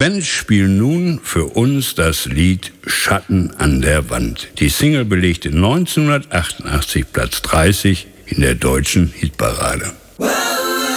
Friends spielen nun für uns das Lied Schatten an der Wand. Die Single belegte 1988 Platz 30 in der deutschen Hitparade.